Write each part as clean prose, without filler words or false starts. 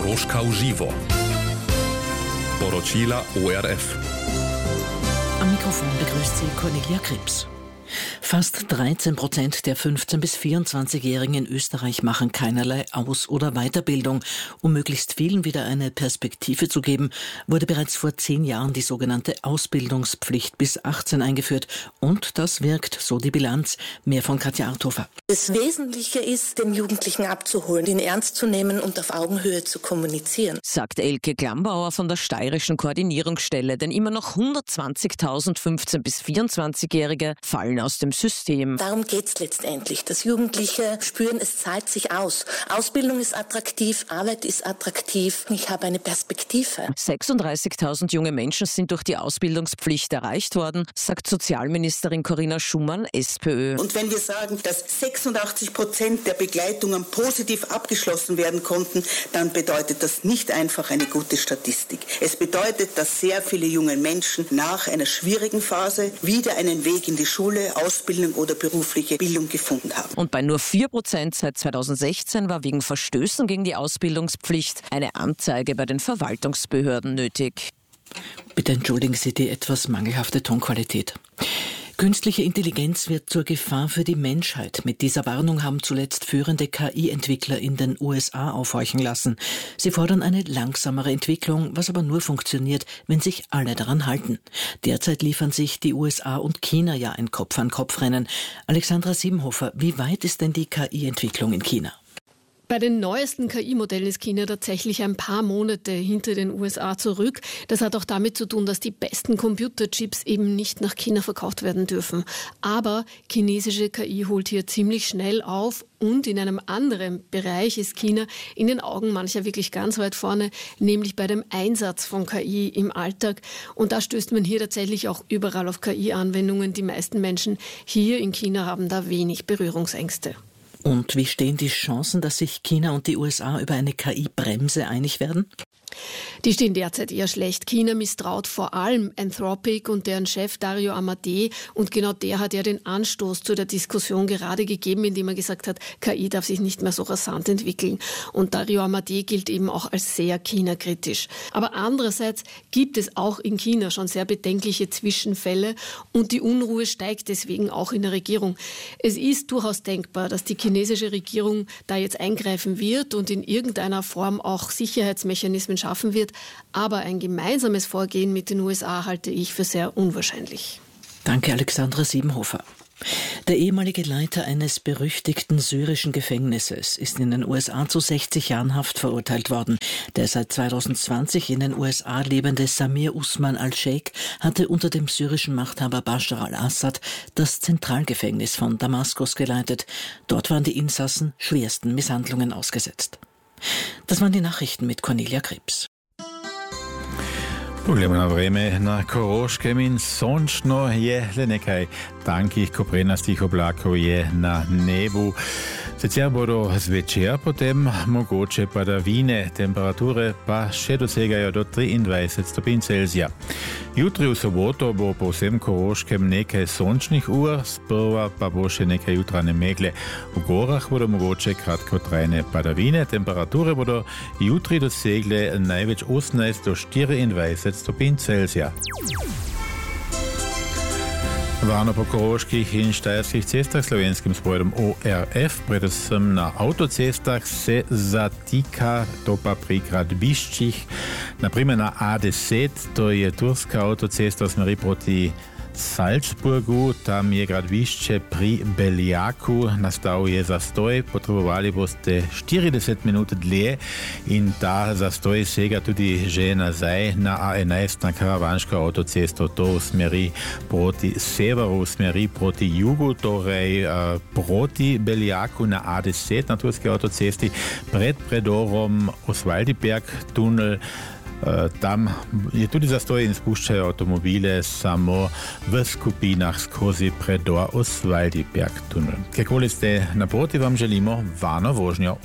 Koroška v živo. Poročila ORF. Am Mikrofon begrüßt Sie Cornelia Krebs. Fast 13% der 15- bis 24-Jährigen in Österreich machen keinerlei Aus- oder Weiterbildung. Um möglichst vielen wieder eine Perspektive zu geben, wurde bereits vor 10 Jahren die sogenannte Ausbildungspflicht bis 18 eingeführt. Und das wirkt, so die Bilanz. Mehr von Katja Arthofer. Das Wesentliche ist, den Jugendlichen abzuholen, ihn ernst zu nehmen und auf Augenhöhe zu kommunizieren, sagt Elke Glambauer von der Steirischen Koordinierungsstelle. Denn immer noch 120.000 15- bis 24-Jährige fallen aus dem System. Darum geht's letztendlich, dass Jugendliche spüren, es zahlt sich aus. Ausbildung ist attraktiv, Arbeit ist attraktiv, ich habe eine Perspektive. 36.000 junge Menschen sind durch die Ausbildungspflicht erreicht worden, sagt Sozialministerin Corinna Schumann, SPÖ. Und wenn wir sagen, dass 86% der Begleitungen positiv abgeschlossen werden konnten, dann bedeutet das nicht einfach eine gute Statistik. Es bedeutet, dass sehr viele junge Menschen nach einer schwierigen Phase wieder einen Weg in die Schule, Ausbildung oder berufliche Bildung gefunden haben. Und bei nur 4% seit 2016 war wegen Verstößen gegen die Ausbildungspflicht eine Anzeige bei den Verwaltungsbehörden nötig. Bitte entschuldigen Sie die etwas mangelhafte Tonqualität. Künstliche Intelligenz wird zur Gefahr für die Menschheit. Mit dieser Warnung haben zuletzt führende KI-Entwickler in den USA aufhorchen lassen. Sie fordern eine langsamere Entwicklung, was aber nur funktioniert, wenn sich alle daran halten. Derzeit liefern sich die USA und China ja ein Kopf-an-Kopf-Rennen. Alexandra Siebenhofer, wie weit ist denn die KI-Entwicklung in China? Bei den neuesten KI-Modellen ist China tatsächlich ein paar Monate hinter den USA zurück. Das hat auch damit zu tun, dass die besten Computerchips eben nicht nach China verkauft werden dürfen. Aber chinesische KI holt hier ziemlich schnell auf und in einem anderen Bereich ist China in den Augen mancher wirklich ganz weit vorne, nämlich bei dem Einsatz von KI im Alltag. Und da stößt man hier tatsächlich auch überall auf KI-Anwendungen. Die meisten Menschen hier in China haben da wenig Berührungsängste. Und wie stehen die Chancen, dass sich China und die USA über eine KI-Bremse einig werden? Die stehen derzeit eher schlecht. China misstraut vor allem Anthropic und deren Chef Dario Amodei. Und genau der hat ja den Anstoß zu der Diskussion gerade gegeben, indem er gesagt hat, KI darf sich nicht mehr so rasant entwickeln. Und Dario Amodei gilt eben auch als sehr China-kritisch. Aber andererseits gibt es auch in China schon sehr bedenkliche Zwischenfälle und die Unruhe steigt deswegen auch in der Regierung. Es ist durchaus denkbar, dass die chinesische Regierung da jetzt eingreifen wird und in irgendeiner Form auch Sicherheitsmechanismen schaffen wird. Aber ein gemeinsames Vorgehen mit den USA halte ich für sehr unwahrscheinlich. Danke, Alexandra Siebenhofer. Der ehemalige Leiter eines berüchtigten syrischen Gefängnisses ist in den USA zu 60 Jahren Haft verurteilt worden. Der seit 2020 in den USA lebende Samir Usman al-Sheikh hatte unter dem syrischen Machthaber Bashar al-Assad das Zentralgefängnis von Damaskus geleitet. Dort waren die Insassen schwersten Misshandlungen ausgesetzt. Das waren die Nachrichten mit Cornelia Krebs. Pogledamo na vreme na Koroškem in sončno je le nekaj tankih koprenastih oblakov je na nebu. Sicer bodo zvečer potem mogoče padavine, temperature pa še dosegajo do 23 stopinj Celzija. Jutri v soboto bo po vsem Koroškem nekaj sončnih ur, sprva pa bo še nekaj jutranje megle. V gorah bodo mogoče kratkotrajne padavine, temperature bodo jutri dosegle največ 18 do 24 stopinj Celzija. Varno po koroških in štajerskih cestah slovenskim spojedom ORF, predvsem na avtocestah, se zatika, to pa pri gradbiščih, naprimer na A10, to je turska avtocesta v smeri proti Salzburgu, tam je gradbišče pri Beljaku, nastal je zastoj, potrebovali boste 40 minut dlje in ta zastoj sega tudi že nazaj na A11 na karavanško avtocesto, to v smeri proti severu, v smeri proti jugu, torej proti Beljaku na A10 na turski avtocesti, pred predorom Oswaldiberg tunel. Tam je tudi zastoj in spuščajo avtomobile samo v skupinah skozi predor Oswaldiberg tunel. Kjerkoli ste naproti, vam želimo varno vožnjo.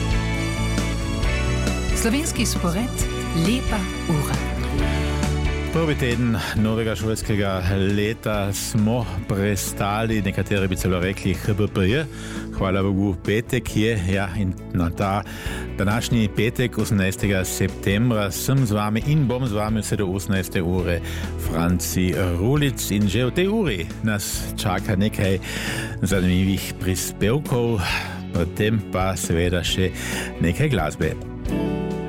Slovenski spored, lepa ura. Prvi teden novega šolskega leta smo prestali, nekateri bi celo rekli HBPJ. Hvala Bogu, petek je, in na ta današnji petek, 18. septembra, sem z vami in bom z vami vse do 18. ure Franci Rulic. In že v tej uri nas čaka nekaj zanimivih prispevkov, potem pa seveda še nekaj glasbe.